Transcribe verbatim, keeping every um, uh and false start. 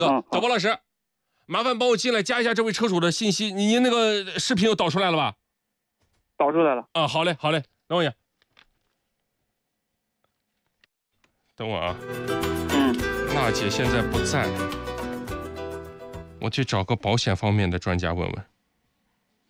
呃，导播老师，麻烦帮我进来加一下这位车主的信息。您那个视频又导出来了吧？ 导出来了。 啊，好嘞，好嘞，等我一下。等我啊。 嗯。 娜姐现在不在，我去找个保险方面的专家问问。